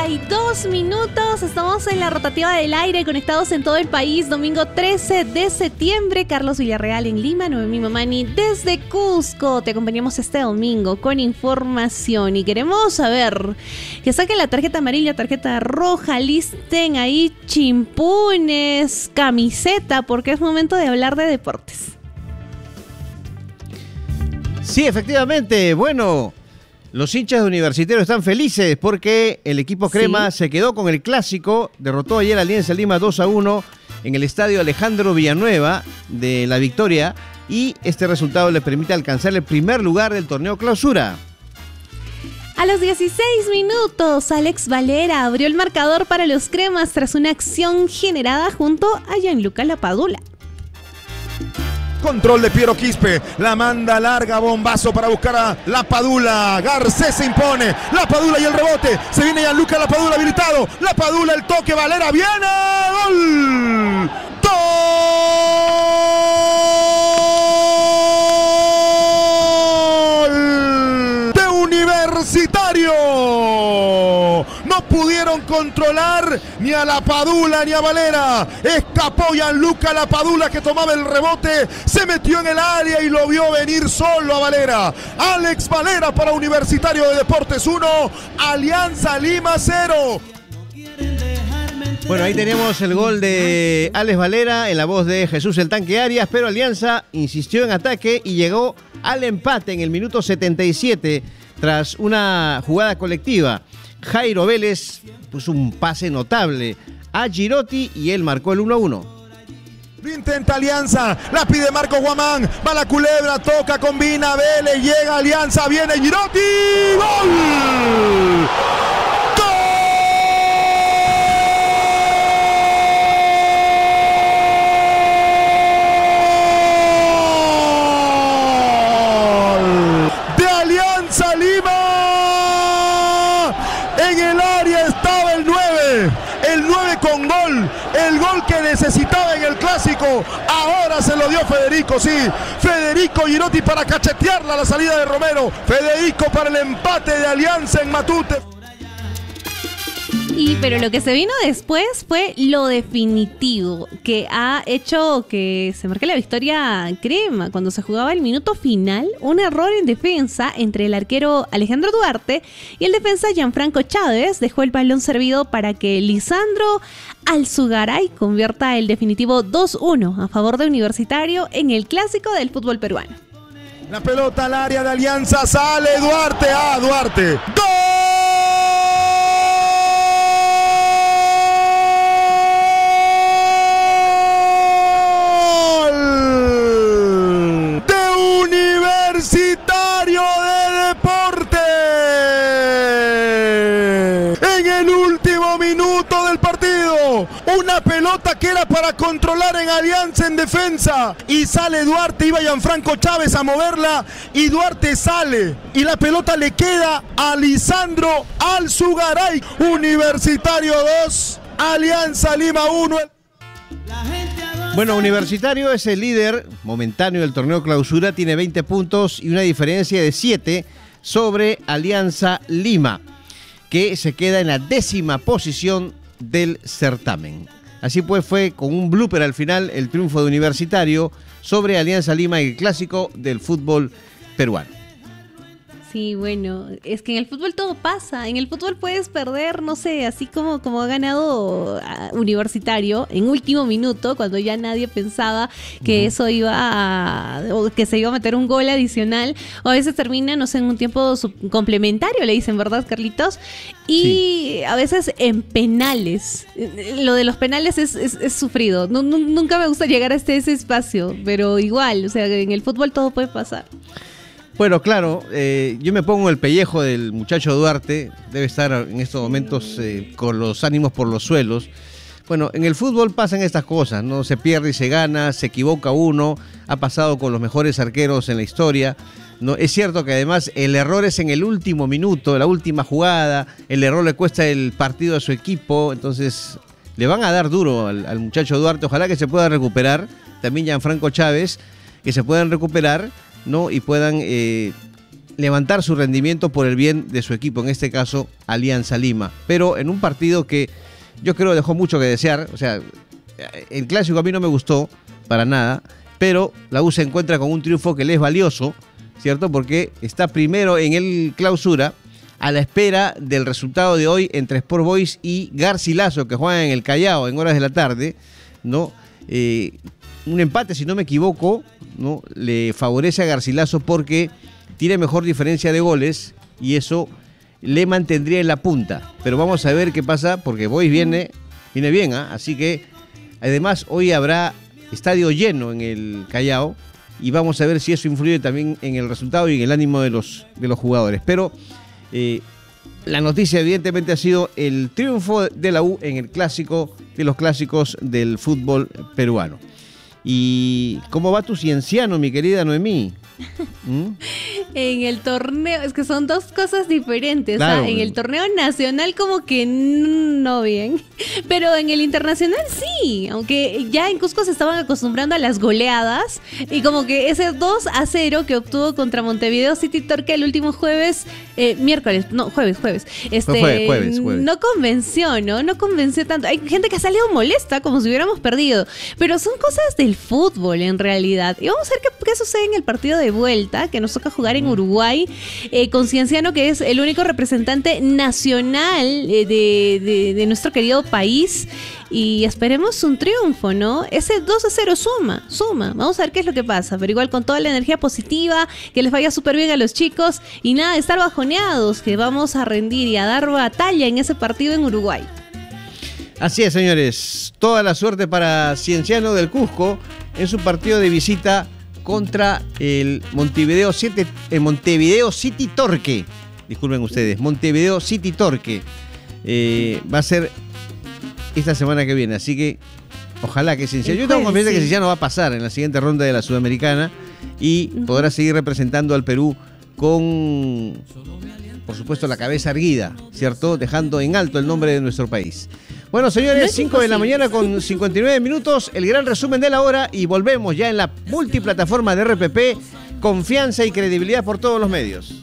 32 minutos. Estamos en la rotativa del aire, conectados en todo el país. Domingo 13 de septiembre. Carlos Villarreal en Lima, Noemí Mamani desde Cusco. Te acompañamos este domingo con información y queremos saber que saquen la tarjeta amarilla, tarjeta roja, listen ahí chimpunes, camiseta, porque es momento de hablar de deportes. Sí, efectivamente. Bueno, los hinchas de Universitario están felices porque el equipo crema se quedó con el clásico, derrotó ayer a Alianza Lima 2-1 en el estadio Alejandro Villanueva de La Victoria y este resultado le permite alcanzar el primer lugar del torneo clausura. A los 16 minutos, Alex Valera abrió el marcador para los cremas tras una acción generada junto a Gianluca Lapadula. Control de Piero Quispe, la manda larga, bombazo para buscar a Lapadula. Garcés se impone, Lapadula y el rebote. Se viene Gianluca Lapadula habilitado. Lapadula, el toque, Valera viene. ¡Gol! ¡Gol! De Universitario. No pudieron controlar ni a Lapadula ni a Valera. Escapó Gianluca Lapadula, que tomaba el rebote, se metió en el área y lo vio venir solo a Valera. Alex Valera para Universitario de Deportes 1, Alianza Lima 0. Bueno, ahí teníamos el gol de Alex Valera en la voz de Jesús el Tanque Arias, pero Alianza insistió en ataque y llegó al empate en el minuto 77 tras una jugada colectiva. Jairo Vélez puso un pase notable a Girotti y él marcó el 1-1. Lo intenta Alianza, la pide Marco Guamán, va la culebra, toca, combina, Vélez, llega Alianza, viene Girotti, ¡gol! Con gol, el gol que necesitaba en el clásico, ahora se lo dio Federico, sí, Federico Girotti para cachetearla a la salida de Romero, Federico para el empate de Alianza en Matute. Pero lo que se vino después fue lo definitivo, que ha hecho que se marque la victoria crema. Cuando se jugaba el minuto final, un error en defensa entre el arquero Alejandro Duarte y el defensa Gianfranco Chávez dejó el balón servido para que Lisandro Alzugaray convierta el definitivo 2-1 a favor de Universitario en el clásico del fútbol peruano. La pelota al área de Alianza, sale Duarte, Duarte, ¡gol! Universitario de Deportes. En el último minuto del partido, una pelota que era para controlar en Alianza en defensa y sale Duarte, iba Gianfranco Chávez a moverla y Duarte sale y la pelota le queda a Lisandro Alzugaray. Universitario 2, Alianza Lima 1. Bueno, Universitario es el líder momentáneo del torneo clausura, tiene 20 puntos y una diferencia de 7 sobre Alianza Lima, que se queda en la 10ª posición del certamen. Así pues, fue con un blooper al final el triunfo de Universitario sobre Alianza Lima en el clásico del fútbol peruano. Sí, bueno, es que en el fútbol todo pasa. En el fútbol puedes perder, no sé, así como ha ganado Universitario en último minuto, cuando ya nadie pensaba que eso o que se iba a meter un gol adicional. O a veces termina, no sé, en un tiempo complementario, le dicen, ¿verdad, Carlitos? Y sí, a veces en penales. Lo de los penales es sufrido. Nunca me gusta llegar hasta ese espacio, pero igual, o sea, en el fútbol todo puede pasar. Bueno, claro, yo me pongo el pellejo del muchacho Duarte, debe estar en estos momentos con los ánimos por los suelos. Bueno, en el fútbol pasan estas cosas, ¿no? Se pierde y se gana, se equivoca uno, ha pasado con los mejores arqueros en la historia, ¿no? Es cierto que además el error es en el último minuto, la última jugada, el error le cuesta el partido a su equipo, entonces le van a dar duro al muchacho Duarte, ojalá que se pueda recuperar, también Gianfranco Chávez, que se puedan recuperar, ¿no? Y puedan levantar su rendimiento por el bien de su equipo, en este caso Alianza Lima. Pero en un partido que yo creo dejó mucho que desear, o sea, el clásico a mí no me gustó para nada, pero la U se encuentra con un triunfo que le es valioso, ¿cierto? Porque está primero en el clausura, a la espera del resultado de hoy entre Sport Boys y Garcilaso, que juegan en el Callao en horas de la tarde, ¿no? Un empate, si no me equivoco, ¿no? Le favorece a Garcilaso porque tiene mejor diferencia de goles y eso le mantendría en la punta. Pero vamos a ver qué pasa porque Boys viene bien, ¿eh? Así que además hoy habrá estadio lleno en el Callao y vamos a ver si eso influye también en el resultado y en el ánimo de los jugadores. Pero la noticia evidentemente ha sido el triunfo de la U en el clásico de los clásicos del fútbol peruano. ¿Y cómo va tu Cienciano, mi querida Noemí? En el torneo, es que son dos cosas diferentes. Claro. En el torneo nacional como que no bien, pero en el internacional sí, aunque ya en Cusco se estaban acostumbrando a las goleadas y como que ese 2-0 que obtuvo contra Montevideo City Torque el último jueves, jueves. Jueves. No convenció, ¿no? No convenció tanto. Hay gente que ha salido molesta como si hubiéramos perdido, pero son cosas del fútbol en realidad. Y vamos a ver qué sucede en el partido de vuelta, que nos toca jugar en Uruguay, con Cienciano, que es el único representante nacional de nuestro querido país, y esperemos un triunfo, ¿no? Ese 2-0 suma, vamos a ver qué es lo que pasa, pero igual con toda la energía positiva, que les vaya súper bien a los chicos, y nada de estar bajoneados, que vamos a rendir y a dar batalla en ese partido en Uruguay. Así es, señores, toda la suerte para Cienciano del Cusco en su partido de visita contra el Montevideo City Torque. Disculpen ustedes, Montevideo City Torque. Va a ser esta semana que viene, así que ojalá que Cienciano. Yo tengo confianza que Cienciano va a pasar en la siguiente ronda de la Sudamericana y podrá seguir representando al Perú con, por supuesto, la cabeza erguida, ¿cierto? Dejando en alto el nombre de nuestro país. Bueno, señores, 5 de la mañana con 59 minutos, el gran resumen de la hora y volvemos ya en la multiplataforma de RPP, confianza y credibilidad por todos los medios.